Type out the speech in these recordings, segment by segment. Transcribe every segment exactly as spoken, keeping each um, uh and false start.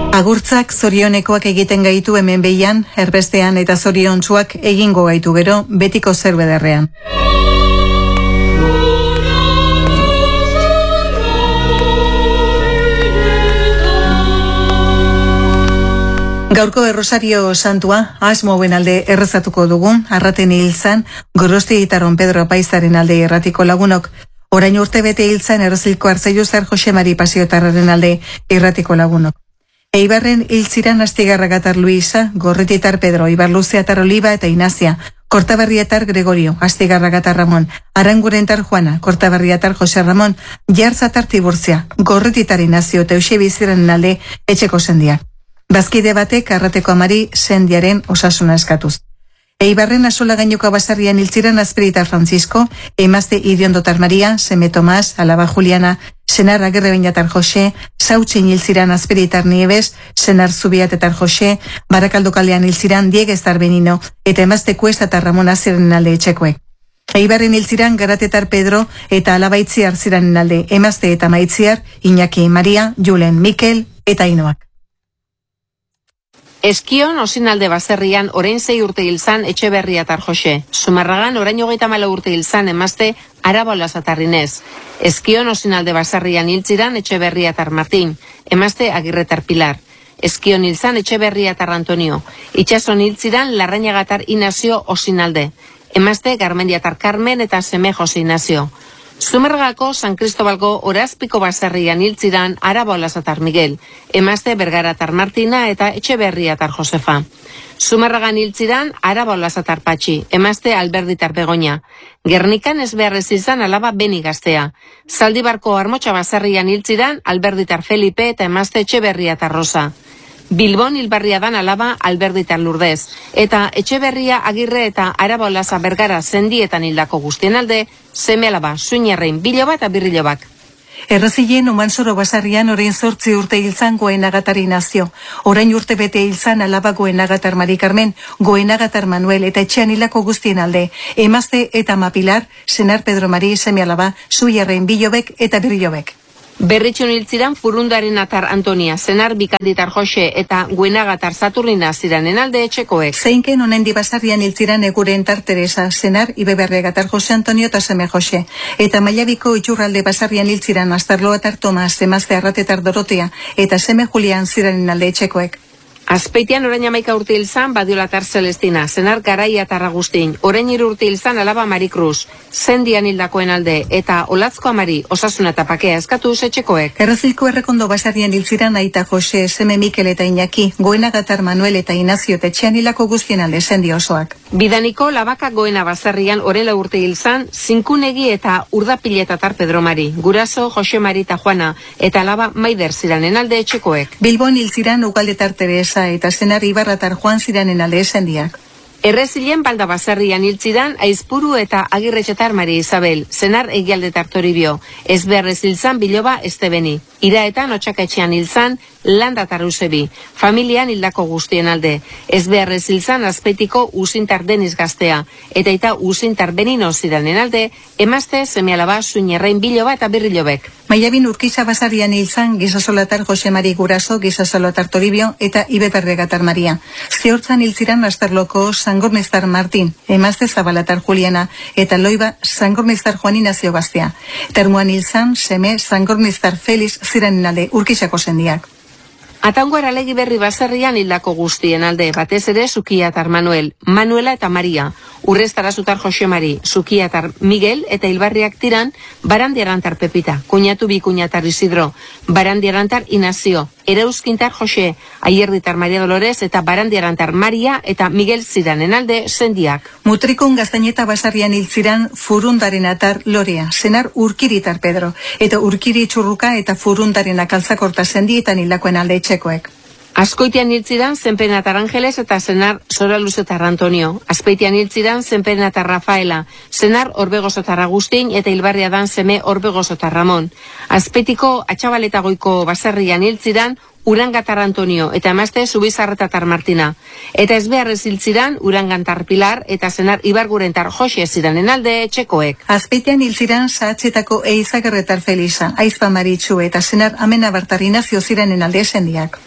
Agurtzak zorionekoak egiten gaitu hemen behian, erbestean eta zoriontsuak egingo gaitu gero betiko zerbederrean. Gaurko errosario santua, asmoen alde errezatuko dugun, arraten hilzan, Gorosti eta Don Pedro Apaizaren alde erratiko lagunok. Orain urte bete hilzan errezilko Artzaiuzar Jose Mari Pasiotarraren alde erratiko lagunok. Eibarren hiltziran Astigarragatar Luisa, Gorrititar Pedro, Ibarluzeatar Oliba eta Inazia, Kortaberriatar Gregorio, Astigarragatar Ramon, Arangurentar Juana, Kortaberriatar Jose Ramon, Jartzatar Tiburtzia, Gorrititar Inazio eta Eusebiziren alde etxeko sendia. Bazkide batek arrateko amari sendiaren osasuna eskatuz. Eibarren asola gainoko basarrian hiltziran Azpirita Francisco, emazte Idiondotar Maria, Seme Tomas, Alaba Juliana, senar Agirre Beñatar Jose, Sautxin hiltziran Azpiritar Nieves, senar Zubiatetar Jose, Barakaldo kalean hiltziran Diegeztar Benino, eta emazte Kuestatar Ramon Aziren alde etxekoek. Eibarren hiltziran Garatetar Pedro eta Alaba Itziar ziranen alde, emazte eta Maitziar, Iñaki Maria, Julen Mikel eta Inoak. Eskion osinalde baserrian orain zei urte hilzan Etxeberriatar Jose. Zumarragan orain hogeita hamala urte hilzan emazte Arabolazatarrinez. Eskion osinalde baserrian hiltziran Etxeberriatar Martin, emazte Agirretar Pilar. Eskion hilzan Etxeberriatar Antonio. Itxason hiltziran Larrañagatar Inazio osinalde. Emazte Garmendiatar Carmen eta seme Jose Inazio. Zumarragako San Cristobalgo Orazpiko baserrian hiltziran Arabolazatar Miguel, emazte Bergaratar Martina eta Etxeberriatar Josefa. Zumarragan hiltziran Arabolazatar Patxi, emazte Alberditar Begoña. Gernikan ez beharrez izan Alaba Beni Gaztea. Zaldibarko Armotxa baserrian hiltziran Alberditar Felipe eta emazte Etxeberriatar Rosa. Bilbon hilbarriadan Alaba Alberditar Lurdez, eta Etxeberria Agirre eta Arabolaza Bergara zendietan hildako guztien alde, seme alaba, Zuñerrein, Biloba eta Birrilobak. Errazilen Omansoro basarrian orain zortzi urte hilzan Goenagatar Inazio. Orain urte bete hilzan Alaba Goenagatar Mari Carmen, Goenagatar Manuel eta etxean hilako guztien alde, emazte eta Mapilar, senar Pedro Mari, seme alaba, Zuñerrein, Bilobek eta Birrilobek. Berritxon hiltziran Furundaren Atar Antonia, senar Bikalditar Jose eta Guenagatar Saturnina ziranen alde etxekoek. Zeinken onendi basarrian hiltziran Egurentar Teresa, senar Ibeberregatar Jose Antonio eta seme Jose. Eta Mailabiko Itxurralde basarrian hiltziran Astarloatar Tomas, emazte Arratetar Dorotea eta seme Julian ziranen alde etxekoek. Azpeitian orain amaika urte hilzan Badiolatar Celestina, senar Garaiatar Agustin, orain hiru urte hilzan Alaba Marikruz, zendian hildakoen alde eta Olatzko Amari osasuna eta pakea eskatuz etxekoek. Errazilko Errekondo basarrian hiltziran Aita Jose, seme Mikel eta Iñaki, Goenagatar Manuel eta Inazio eta etxean hilako guztien alde zendi osoak. Bidaniko Labaka Goena basarrian orela urte hilzan Zinkunegi eta Urdapiletatar Pedro Mari, Guraso Jose Mari eta Juana eta Alaba Maider ziranen alde etxekoek. Bilbon hiltziran Ugaldetar Teresa eta senar Ibarratar Juan ziranen alde esendiak. Errezilen Balda baserrian hiltzidan Aizpuru eta Agirretxetar Mari Isabel, senar Egialdetar Toribio, ezbeharrez hilzan Biloba Estebeni. Iraetan Otxaketxean hilzan Landatar Usebi, familian hildako guztien alde. Ezbeharrez hilzan Azpeitiko Usintar Deniz Gaztea, eta eta Usintar Benino ziranen alde, emazte seme alaba Zuñerrein, Biloba eta Birrilobek. Maiabin Urkiza basarrian hilzan Gizasolatar Jose Mari Guraso, Gizasolatar Toribio eta Ibeberregatar Maria. Ziortzan hiltziran Astarloko Sangorneztar Martin, emazte Zabalatar Juliana eta Loiba Sangorneztar Juan Inazio Gaztea. Termuan hilzan seme Sangorneztar Feliz ziranen alde Urkixako sendiak. Atango Aralegi Berri baserrian hildako guztien alde, batez ere Zukiatar Manuel, Manuela eta Maria, Urreztarazutar Jose Mari, Zukiatar Miguel eta Hilbarriak tiran, Barandiarantar Pepita, Kuñatu bi Kuñatar Isidro, Barandiarantar Inazio, Erauzkintar Jose, Aierditar Maria Dolores eta Barandiarantar Maria eta Miguel ziranen alde sendiak. Mutrikon Gaztaineta basarrian hiltziran Furundaren Atar Lorea, senar Urkiritar Pedro, eta Urkiri Txurruka eta Furundaren Akaltzakorta sendietan hildakoen alde etxekoek. Azkoitian hiltzidan Zenpenatar Angeles eta senar Soraluzetar Antonio. Azpeitian hiltzidan Zenpenatar Rafaela, senar Orbegozotar Agustin eta Hilbarriadan seme Orbegozotar Ramon. Azpeitiko Atxabaletagoiko baserrian hiltzidan Urangatar Antonio eta emazte Zubizarretatar Martina. Eta ezbeharrez hiltziran Urangantar Pilar eta senar Ibargurentar Jose ziranen alde etxekoek. Azpeitean hiltziran Sahatzetako Eizagerretar Felisa, Aizpa Maritxu eta senar Amenabartar Inazio ziranen alde esendiak.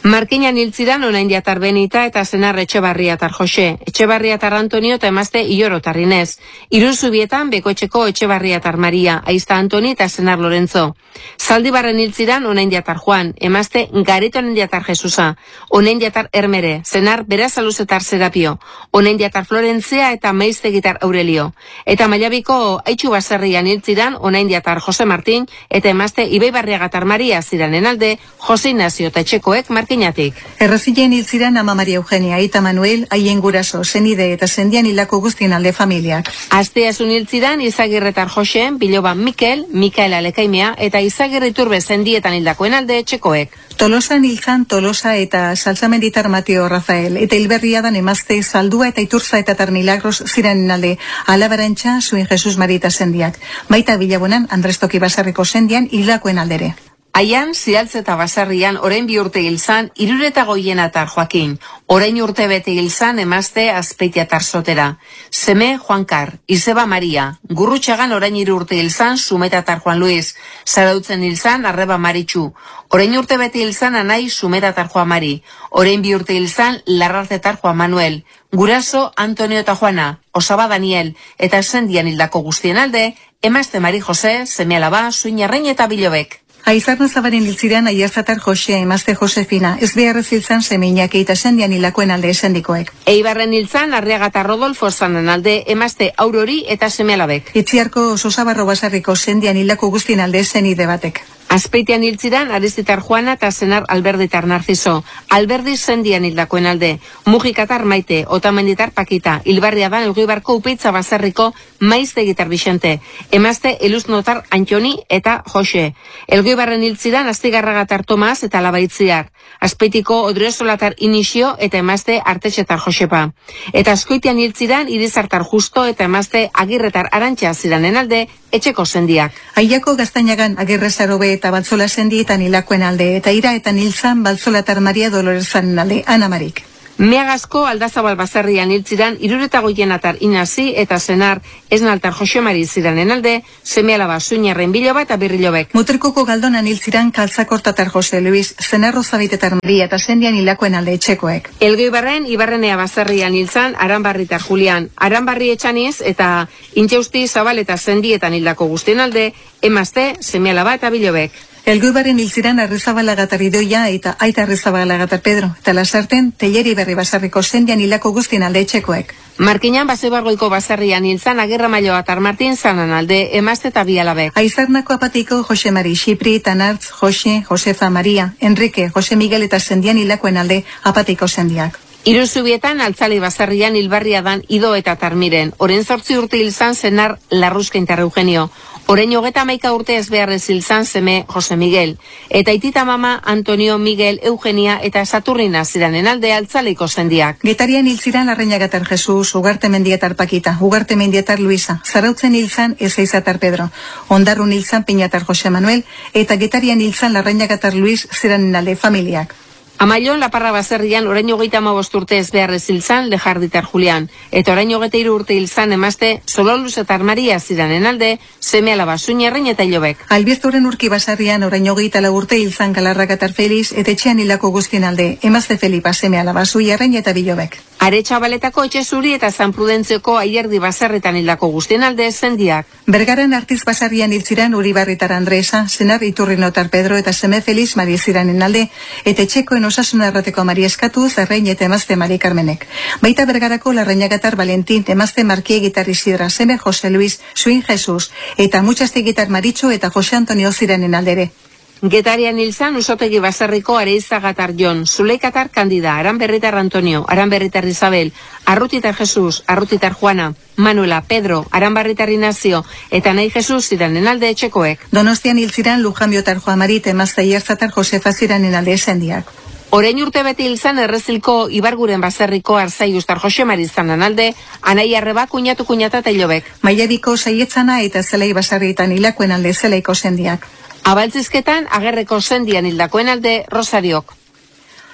Markinan hiltziran onain diatar Benita eta senar Etxebarriatar Jose, Etxebarriatar Antonio eta emazte Ilorotar Inez. Iruzubietan Bekoetxeko Etxebarriatar Maria, aizta Antoni eta senar Lorenzo. Zaldibarren hiltziran onain diatar Juan, emazte Gareto onain diatar Jesusa, onain diatar Ermere, senar Berazaluzetar Serapio, onain diatar Florentzia eta Meiztegitar Aurelio. Eta Mailabiko Aitxu Baserrian hiltziran onain diatar Jose Martin eta emazte Ibeibarriagatar Maria ziranen alde, Jose Ignacio eta etxekoek Martin Errezilen hiltziran ama Maria Eugenia, aita Manuel, haien guraso, senide eta sendian hilako guztien alde familiak. Asteazun hiltziran Izagirretar Jose, Biloba Mikel, Mikaela Lekaimea eta Izagirre Iturbe sendietan hildakoen alde etxekoek. Tolosan hiltzan Tolosa eta Saltzamenditar Mateo Rafael, eta hilberriadan emazte Zaldua eta Iturza eta Tarmilagros ziranen alde, Alabarantxa, Suin Jesus Marita sendiak. Baita Bilabonan, Andrestoki Basarriko sendian hildakoen aldere. Aian, Zialtz eta Basarrian orain bi urte hilzan, Irureta Goienatar Joakin. Orain urte bete hilzan emazte Azpeitiatar Sotera. Seme Juankar, Izeba Maria. Gurrutxagan orain hiru urte hilzan Sumetatar Juan Luis. Zarautzen hilzan Arreba Maritxu. Orain urte bete hilzan anai Sumetatar Juan Mari. Orain bi urte hilzan Larrartetar Juan Manuel. Guraso Antonio eta Juana, Osaba Daniel eta sendian hildako guztien alde, emazte Mari Jose, seme alaba, Suinarrein eta Bilobek. Aizarna Zabaren hiltziran Aiarzatar Jose, emazte Josefina, ez beharrez hiltzan semeinak eta sendian hilakoen alde esendikoek. Eibarren hiltzan Arriagata Rodolfo zanen alde emazte Aurori eta seme alabek. Itziarko Sosabarro Basarriko sendian hilako guztien alde esenide batek. Azpeitian hiltziran Aristitar Juana eta senar Alberditar Narciso. Alberdi sendian hildakoen alde. Mujikatar Maite, Otamenditar Pakita, Ilbarriadan Elgoibarko Upeitza Basarriko Maiztegitar Bixente. Emazte Eluznotar Antoni eta Jose. Elgoibarren hiltziran Astigarragatar Tomas eta Labaitziar. Azpeitiko Odriosolatar Inisio eta emazte Artetxetar Josepa. Eta Azkoitian hiltziran Irizartar Justo eta emazte Agirretar Arantxa ziranen alde etxeko sendiak. Aiako Gaztainagan Agirrezarobe eta Baltzola sendietan hilakoen alde eta ira eta niltzan Baltzolatar Maria Dolorezan alde, Ana Marik. Meagazko Aldazabal Basarrian hiltziran Irureta Goienatar Inazi eta senar Esnaltar Jose Mari ziranen alde, seme alaba Suinarren Biloba eta Birrilobek. Mutrikoko Galdonan hiltziran Kaltzakortatar Jose Luis, senar Rozabitetar Maria eta sendian hilakoen alde etxekoek. Elgoibarren Ibarrenea Basarrian hiltzan Aranbarritar Julian, Aranbarri etxaniz eta Intxausti Zabal eta sendietan hildako guztien alde, emazte, seme alaba eta Bilobek. Elgoibarren hiltziran Arrizabalagar Idoia eta aita Arrizabalagar Pedro, eta Lasarten Telleri Berri Basarriko sendian hilako guztien alde etxekoek. Markinan Basebargoiko Basarrian hiltzan Agirra Mailoatar Martin zanan alde, emazte eta Bialabek. Aizarnako apatiko Jose Mari Xipri, Tanartz, Jose, Josefa Maria, Enrique, Jose Miguel eta sendian hilakoen alde apatiko sendiak. Iruzubietan Altzali Basarrian Hilbarriadan Ido eta Tarmiren. Oren zortzi urte hilzan senar Larruzkeintar Eugenio. Orein hogeta maika urte ez beharrez hilzan seme Jose Miguel. Eta itita mama Antonio, Miguel, Eugenia eta Saturnina ziranen alde Altzaleiko sendiak. Getarian hiltziran Larrañagatar Jesus, Ugarte Mendietar Pakita, Ugarte Mendietar Luisa, Zarautzen hilzan Ezeizatar Pedro, Ondarrun hilzan Peñatar Jose Manuel, eta Getarian hilzan Larrañagatar Luis ziranen alde familiak. Amaion Laparra Baserrian orain hogeita hamabost urte ez beharrez hilzan Lejarditar Julian, eta orain hogeita hiru urte hilzan emazte Sololuzetar Maria ziranen alde, seme alaba Suinarrein eta Ilobek. Albiztoren Urki Basarrian orain hogeita lau urte hilzan Galarragatar Feliz eta etxean hilako guztien alde, emazte Felipa seme alaba Suinarrein eta Bilobek. Aretxabaletako Etxe Zuri eta San Prudentzioko Aierdi Basarretan hildako guztien alde sendiak. Bergaran Artiz Basarrian hiltziran Uribarritar Andresa, senar Iturrinotar Pedro eta seme Feliz Mari ziranen alde, eta etxekoen osasuna errateko Mari Eskatu, Zerrein eta emazte Mari Carmenek. Baita Bergarako Larrañagatar Valentin, emazte Markie Gitar Isidra, seme Jose Luis, Suin Jesus, eta Mutxaste Gitar Maritxo eta Jose Antonio ziranen aldere. Getarian hilzan Usotegi Basarriko Areizagatar Jon, Zuleikatar Kandida, Aranberritar Antonio, Aranberritar Isabel, Arrutitar Jesus, Arrutitar Juana, Manuela, Pedro, Aranbarritar Inazio, eta nahi Jesus ziranen alde etxekoek. Donostian hiltziran Lujambiotar Joa Marit, emazte Iarzatar Josefa ziranen alde esendiak. Orain urte beti hilzan Errezilko Ibarguren Baserriko Arzai Ustar Jose Mari zanan alde, anai arreba kuñatu kuñata eta Ilobek. Maiabiko Saietzana eta Zelai Basarritan hilakoen alde Zelaiko sendiak. Abaltzizketan Agerreko sendian hildakoen alde Rosariok.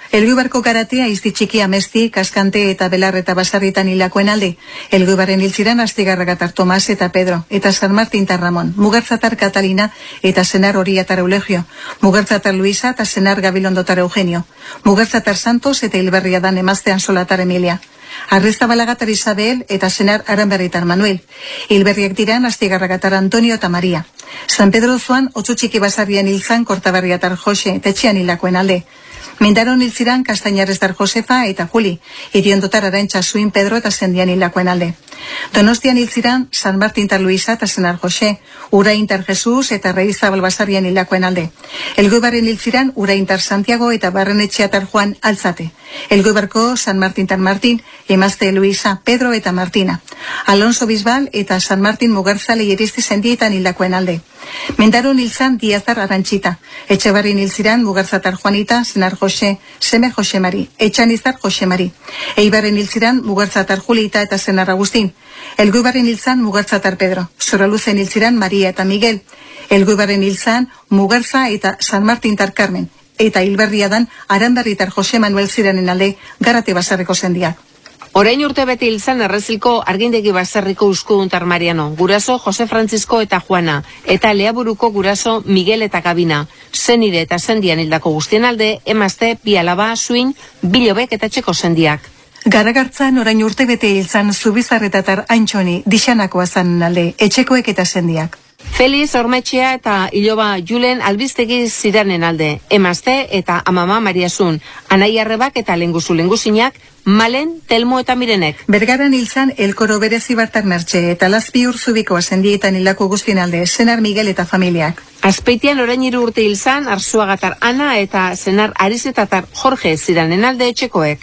Elguibarko garatea izti txiki amesti, kaskante eta belar eta basarritan hilakoen alde. Elguibaren hiltziran Astigarragatar Tomas eta Pedro, eta San Martin tar Ramon, Mugertzatar Catalina eta senar Oriatar Eulegio, Mugertzatar Luisa eta senar Gabilondotar Eugenio, Mugertzatar Santos eta Hilberriadan emaztean Solatar Emilia. Arriztabalagatar Isabel eta senar Aranberritar Manuel. Hilberriak diran Astigarragatar Antonio eta Maria. San Pedro Zuan, otzu txiki basarrian hilzan Kortaberriatar Jose eta etxean hilakoen alde. Mendaron hiltziran Kastañarrestar Josefa eta Juli, Iriondotar Arantxa Suin Pedro eta sendian hilakoen alde. Donostian hiltziran San Martintar Luisa eta senar Jose, Uraintar Jesus eta Reizabal basarrian hilakoen alde. Elgoibarren hiltziran Uraintar Santiago eta Barrenetxeatar Juan Alzate. Elgoibarko San Martintar Martin, emazte Luisa, Pedro eta Martina. Alonso Bisbal eta San Martin Mugerzale iristi sendietan hilakoen alde. Mendaron hilzan Diazar Arantxita, Etxebarrin hiltziran Mugertzatar Juanita, senar Jose, seme Jose Mari, Etxanizar Jose Mari. Eibarren hiltziran Mugertzatar Julita eta senar Agustin. Elgoibarren hilzan Mugertzatar Pedro, Soraluzen hiltziran Maria eta Miguel. Elgoibarren hilzan Mugertza eta San Martintar Carmen. Eta Hilberriadan Aranberritar Jose Manuel ziranen alde Garate basarreko sendiak. Orain urte bete hilzan Errezilko Argindegi baserriko uskuduntar Mariano, guraso Jose Francisco eta Juana, eta Leaburuko guraso Miguel eta Gabina. Zenide eta sendian hildako guztien alde, emazte, bi alaba, Suin, Bilobek eta txeko sendiak. Garagartzan orain urte bete hilzan Zubizarretatar Antxoni, Dixanakoa zanen alde, etxekoek eta sendiak. Feliz Ormetxea eta Iloba Julen albistegi ziranen alde, emazte eta amama Mariasun, anai arrebak eta lenguzu lenguzinak, Malen, Telmo eta Mirenek. Bergaran hilzan Elkoro Berezi Bartar Mertxe eta Lazpi Urzubiko sendietan hilako guztien alde, senar Miguel eta familiak. Azpeitian orain hiru urte hilzan Arzuagatar Ana eta senar Arizetatar Jorge ziranen alde etxekoek.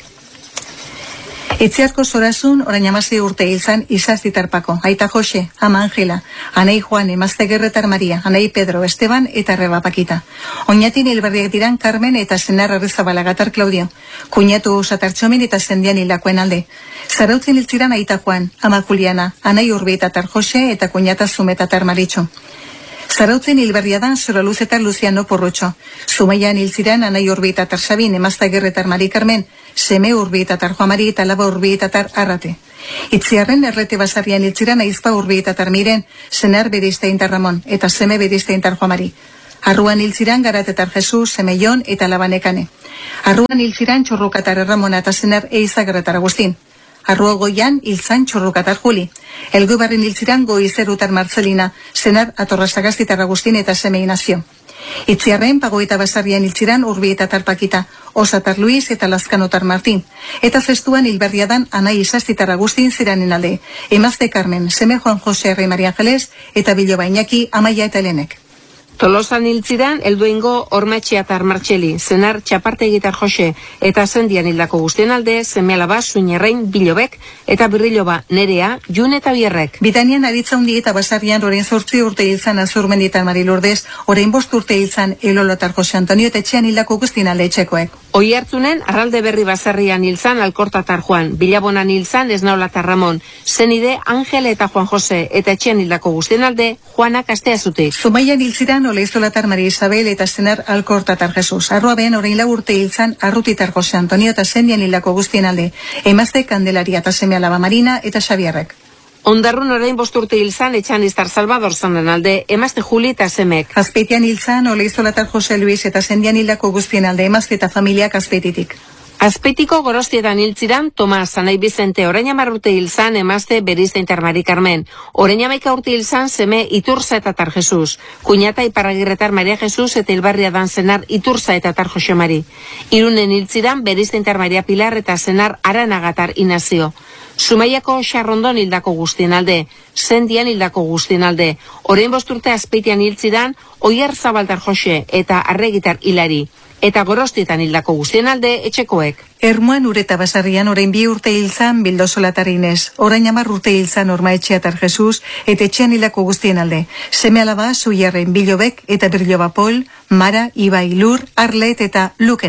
Itziarko Zorasun orain hamasei urte hilzan Izaztitarpako, aita Jose, ama Angela, anai Juan, emazte Gerretar Maria, anai Pedro, Esteban eta Reba Pakita. Oñatin hilberriak diran Carmen eta senar Arrizabalagar Claudio, kuñatu Usatartxomin eta sendian hilakoen alde. Zarautzen hiltziran aita Juan, ama Juliana, anai Urbietatar Jose eta kuñata Zumetatar Maritxo. Zarautzen hilberriadan Soraluzetar Luciano Porrotxo. Zumaian hiltziran anai Urbietatar Sabin, emazte Gerretar Mari Carmen, seme Urbietatar Juamari eta laba Urbietatar Arrate. Itziarren errete basarrian hiltziran aizpa Urbietatar Miren, senar Berizteintar Ramon eta seme Berizteintar Juamari. Arruan hiltziran Garatetar Jesus, seme Jon eta labanekane. Arruan hiltziran Txorrukatar Ramona eta senar Eizagarretar Agustin. Arruo goian hilzan Txorrukatar Juli. Elgoibarren hiltziran Goizerutar Marcelina, senar Atorrasagastitar Agustin eta seme Inazio. Itziarren Pagoita basarrian hiltziran Urbietatar Pakita, Osatar Luis eta Lazkanotar Martin. Eta festuan hilberriadan anai Izaztitar Agustin ziranen alde, emazte Carmen, seme Juan Jose Herri Maria Angeles eta Biloba Iñaki, Amaia eta Helenek. Tolosan hiltziran Elduingo Ormetxeatar Martxeli, senar Txapartegitar Jose, eta sendian hildako guztien alde, seme alaba Suinerrein Bilobek eta Birriloba Nerea, Jun eta Bierrek. Bitanian aritza hundi eta basarrian orain zortzi urte hilzan Azurmenditan Mari Lourdes, orain bost urte hilzan Elolotar Jose Antonio eta etxean hildako guztien alde etxekoek. Oi hartzunen, Arralde Berri basarrian hilzan Alkortatar Juan, Bilabonan hilzan Esnaolatar Ramon, zenide Angel eta Juan Jose, eta etxean hildako guztien alde, Juanak Asteazutik. Zumaian hiltziran Oleizolatar Maria Isabel eta senar Alkortatar Jesus. Arroaben orain lau urte hilzan Arrutitar Jose Antonio eta sendian hildako guztien alde, emazte Kandelaria eta seme alaba Marina eta Xabierrek. Ondarrun orain bost urte hilzan Etxaniztar Salvador zanen alde, emazte Juli eta semek. Azpeitian hilzan Oleizolatar Jose Luis eta sendian hildako guztien alde, emazte eta familiak Azpeititik. Azpeitiko Gorostietan hiltziran Tomas Anai Bizente orain hamar urte hilzan emazte Berizteintar Mari Carmen. Orain hamaika urte hilzan seme Iturza eta Tar Jesus. Kuñata Iparragirretar Maria Jesus eta Hilbarriadan senar Iturza eta Tar Jose Mari. Irunen hiltziran Berizteintar Maria Pilar eta senar Aranagatar Inazio. Zumaiako Xarrondon hildako guztien alde, sendian hildako guztien alde. Orain bost urte Azpeitian hiltziran Oiarzabaltar Jose eta Arregitar Hilari. Eta Gorostietan hildako guztien alde etxekoek. Ermuan Ureta basarrian orain bi urte hilzan Bildo Solatar Inez, orain hamar urte hilzan Ormaetxeatar Jesus eta etxean hildako guztien alde. Seme alaba Zuiarren Bilobek eta Birloba Pol, Mara, Ibai, Lur, Arlet eta Lukenek.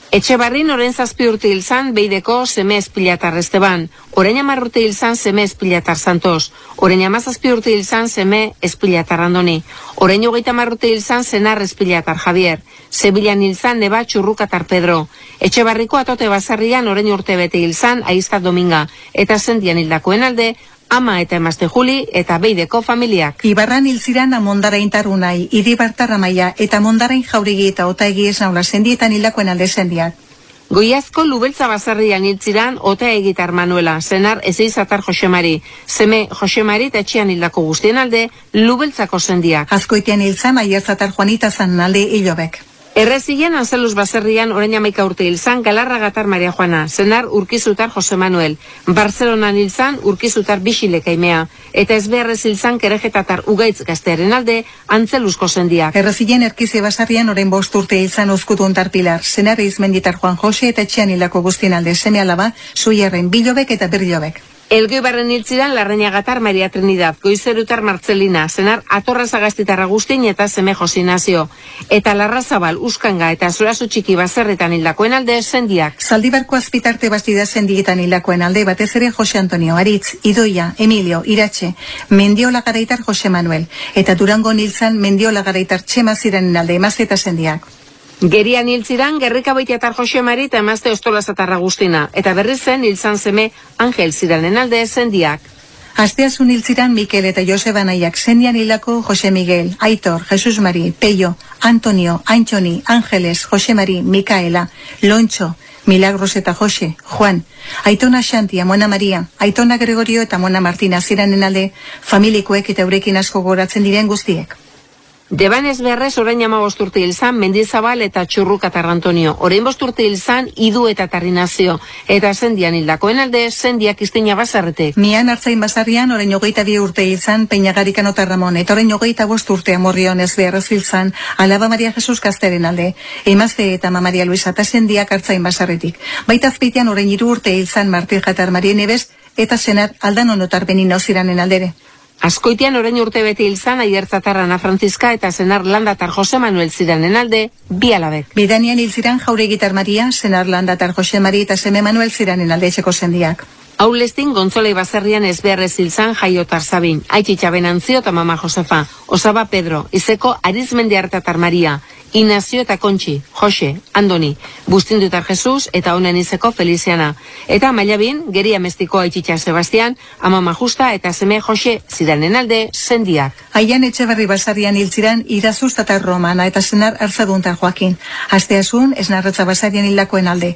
Etxebarrin orain zazpi urte hilzan beideko seme Espilatar Esteban, orain hamar urte hilzan seme Espilatar Santos, orain hamazazpi urte hilzan seme Espilatar Andoni, orain hogeita hamar urte hilzan senar Espilatar Javier, Sevillan hilzan neba Txurrukatar Pedro, Etxebarriko atote baserrian orain urte bete hilzan Aiztat Dominga, eta sendian hildakoen alde, ama eta emazte Juli eta beideko familiak. Ibarran hilziran amondarain tarunai, iribartar amaia eta mondarain jaurigi eta otaegi esnaula sendietan hildakoen alde sendiak. Goiazko Lubeltza baserrian hiltziran Otaegitar Manuela, senar Ezeizatar Josemari, seme Josemari eta etxean hildako guztien alde Lubeltzako sendiak. Azkoitian hiltzan Aiertzatar Juanita zan alde hilobek. Errezilen Anzeluz baserrian orain hamaika urte hilzan Galarragatar Maria Juana, senar Urkizutar Jose Manuel, Barcelonan hilzan Urkizutar Bixilekaimea, eta ezbeharrez hilzan Kerejetatar Ugaitz gaztearen alde Antzeluzko sendiak. Errezilen Erkize basarrian orain bost urte hilzan Uzkutuntar Pilar, senar Izmenditar Juan Jose eta etxean hildako guztien alde seme alaba, Suierren Bilobek eta Berriobek. Elgoibarren hiltziran Larrañagatar Maria Trinidad, Goizerutar Martzelina, senar Atorrazagastitar Agustin eta seme Josinazio, eta Larrazabal, Uskanga eta Zorazu Txiki baserretan hildakoen alde sendiak. Zaldibarko azpitarte bastida sendietan hildakoen alde batez ere Jose Antonio Aritz, Idoia, Emilio, Iratxe, Mendiola Garaitar Jose Manuel, eta Durango hiltzan Mendiola Garaitar Txema ziranen alde emazte eta sendiak. Gerian hiltziran Gerrika Baitiatar Jose Mari eta emazte Ostolazatar Agustina, eta berriz zen hiltzan seme Angel ziranen alde sendiak. Asteazun hiltziran Mikel eta Joseba Naiak sendian hildako Jose Miguel, Aitor, Jesus Mari, Peio, Antonio, Antxoni, Angeles, Jose Mari, Mikaela, Lontxo, Milagros eta Jose, Juan, Aitona Xanti, Amona Maria, Aitona Gregorio eta Mona Martina ziranen alde familikoek eta eurekin asko goratzen diren guztiek. Debanez beharrez orain hamabost urte hilzan Mendizabal eta Txurrukatar Antonio, orain bost urte hilzan Idu eta Tarrinazio, eta sendian hildakoen alde sendiak iztina baserretek. Mian Artzain basarrian orain hogeita bi urte hilzan Peñagarikano eta Ramon, eta orain hogeita bost urte Amorrion ez beharrez hilzan Alaba Maria Jesus Kasteren alde, emazte eta Ama Maria Luisa eta sendiak Artzain basarretik. Baita azpeitean orain hiru urte hilzan Martir Jatar Maria Nebez eta senar Aldano Notar Benino ziranen aldere. Azkoitian orain urte bete hilzan Aiertzatar Ana Franziska eta senar Landatar Jose Manuel ziranen alde bi alabek. Bidanian hilziran Jauregitar Maria, senar Landatar Jose Mari eta seme Manuel ziranen alde etxeko sendiak. Aulestin Gonzolei baserrian ezbeharrez hilzan Jaiotar Sabin, Aitxitxa Benantzio eta Mama Josefa, Osaba Pedro, Izeko Arizmendi Artatar Maria, Inazio eta Kontxi, Jose, Andoni, Bustindutar Jesus eta honen izeko Feliziana. Eta Mailabin, Geria Mestiko Aitxitxa Sebastian, Amama Justa eta seme Jose ziranen alde sendiak. Aian Etxeberri basarian hiltziran Irazuz eta Romana eta senar Arzaduntar Joakin. Asteazun, Esnarretza basarian hildakoen alde.